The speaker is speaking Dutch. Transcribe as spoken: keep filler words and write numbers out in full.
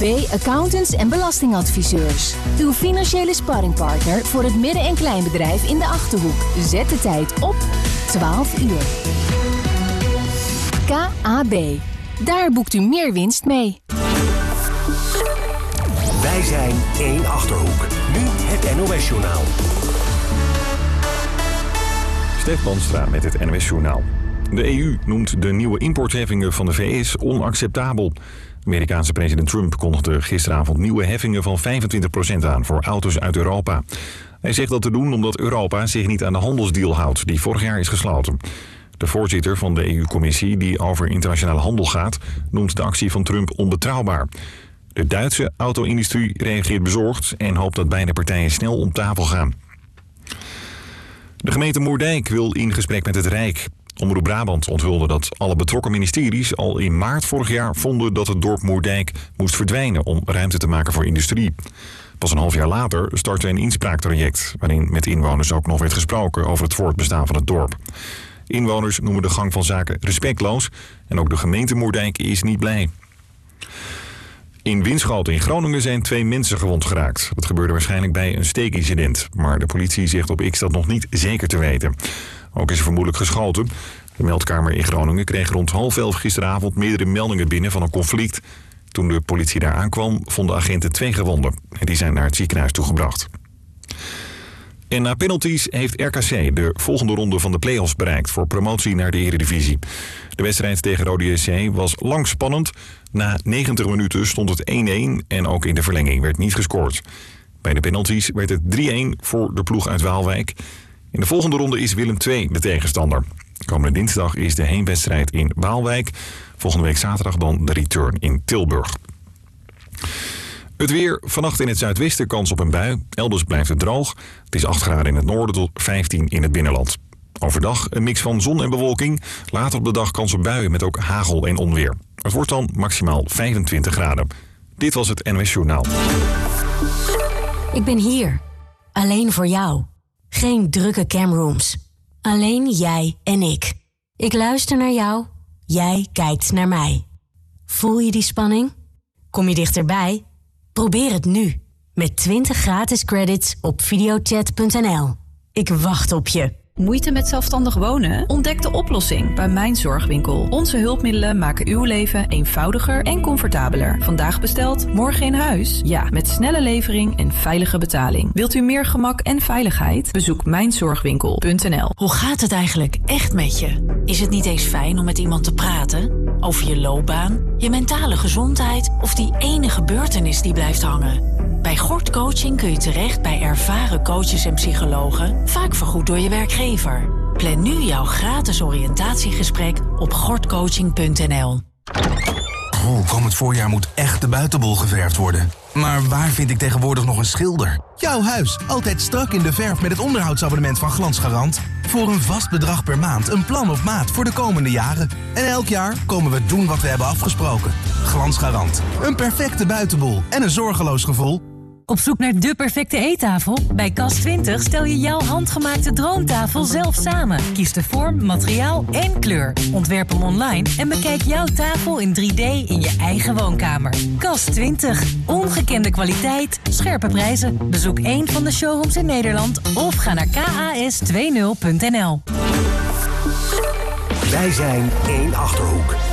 Accountants en belastingadviseurs. Uw financiële sparringpartner voor het midden- en kleinbedrijf in de Achterhoek. Zet de tijd op twaalf uur. K A B. Daar boekt u meer winst mee. Wij zijn één Achterhoek. Nu het N O S-journaal. Stef Banstra met het N O S-journaal. De E U noemt de nieuwe importheffingen van de V S onacceptabel. Amerikaanse president Trump kondigde gisteravond nieuwe heffingen van vijfentwintig procent aan voor auto's uit Europa. Hij zegt dat te doen omdat Europa zich niet aan de handelsdeal houdt die vorig jaar is gesloten. De voorzitter van de E U-commissie, die over internationale handel gaat, noemt de actie van Trump onbetrouwbaar. De Duitse auto-industrie reageert bezorgd en hoopt dat beide partijen snel om tafel gaan. De gemeente Moerdijk wil in gesprek met het Rijk. Omroep Brabant onthulde dat alle betrokken ministeries al in maart vorig jaar vonden dat het dorp Moerdijk moest verdwijnen om ruimte te maken voor industrie. Pas een half jaar later startte een inspraaktraject waarin met inwoners ook nog werd gesproken over het voortbestaan van het dorp. Inwoners noemen de gang van zaken respectloos en ook de gemeente Moerdijk is niet blij. In Winschoten in Groningen zijn twee mensen gewond geraakt. Dat gebeurde waarschijnlijk bij een steekincident. Maar de politie zegt op X dat nog niet zeker te weten. Ook is er vermoedelijk geschoten. De meldkamer in Groningen kreeg rond half elf gisteravond meerdere meldingen binnen van een conflict. Toen de politie daar aankwam, vonden agenten twee gewonden. En die zijn naar het ziekenhuis toegebracht. En na penalties heeft R K C de volgende ronde van de play-offs bereikt voor promotie naar de Eredivisie. De wedstrijd tegen Rode J C was lang spannend. Na negentig minuten stond het één-één en ook in de verlenging werd niet gescoord. Bij de penalties werd het drie-één voor de ploeg uit Waalwijk. In de volgende ronde is Willem twee de tegenstander. Komende dinsdag is de heenwedstrijd in Waalwijk. Volgende week zaterdag dan de return in Tilburg. Het weer, vannacht in het zuidwesten kans op een bui. Elders blijft het droog. Het is acht graden in het noorden tot vijftien in het binnenland. Overdag een mix van zon en bewolking. Later op de dag kans op buien met ook hagel en onweer. Het wordt dan maximaal vijfentwintig graden. Dit was het N O S Journaal. Ik ben hier. Alleen voor jou. Geen drukke camrooms. Alleen jij en ik. Ik luister naar jou. Jij kijkt naar mij. Voel je die spanning? Kom je dichterbij? Probeer het nu. Met twintig gratis credits op videochat punt n l. Ik wacht op je. Moeite met zelfstandig wonen? Ontdek de oplossing bij Mijn Zorgwinkel. Onze hulpmiddelen maken uw leven eenvoudiger en comfortabeler. Vandaag besteld, morgen in huis? Ja, met snelle levering en veilige betaling. Wilt u meer gemak en veiligheid? Bezoek mijn zorgwinkel punt n l. Hoe gaat het eigenlijk echt met je? Is het niet eens fijn om met iemand te praten? Over je loopbaan, je mentale gezondheid of die ene gebeurtenis die blijft hangen? Bij Gort Coaching kun je terecht bij ervaren coaches en psychologen, vaak vergoed door je werkgever. Plan nu jouw gratis oriëntatiegesprek op gort coaching punt n l. Oh, komend voorjaar moet echt de buitenbol geverfd worden. Maar waar vind ik tegenwoordig nog een schilder? Jouw huis, altijd strak in de verf met het onderhoudsabonnement van Glansgarant. Voor een vast bedrag per maand, een plan op maat voor de komende jaren. En elk jaar komen we doen wat we hebben afgesproken. Glansgarant, een perfecte buitenbol en een zorgeloos gevoel. Op zoek naar de perfecte eettafel? Bij Kast twintig stel je jouw handgemaakte droomtafel zelf samen. Kies de vorm, materiaal en kleur. Ontwerp hem online en bekijk jouw tafel in drie D in je eigen woonkamer. Kast twintig. Ongekende kwaliteit, scherpe prijzen. Bezoek één van de showrooms in Nederland of ga naar k a s twintig punt n l. Wij zijn één Achterhoek.